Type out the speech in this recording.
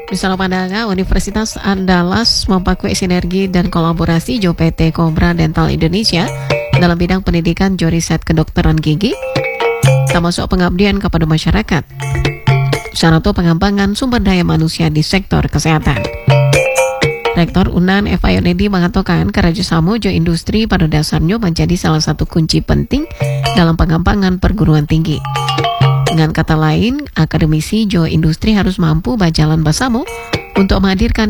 Misalnya pandangan Universitas Andalas memperkuat sinergi dan kolaborasi Jo PT Cobra Dental Indonesia dalam bidang pendidikan jo riset kedokteran gigi, termasuk pengabdian kepada masyarakat. Syarat pengembangan sumber daya manusia di sektor kesehatan. Rektor UNAN Eva Yonedi mengatakan kerjasama jo industri pada dasarnya menjadi salah satu kunci penting dalam pengembangan perguruan tinggi. Dengan kata lain, akademisi jo industri harus mampu berjalan bersama untuk menghadirkan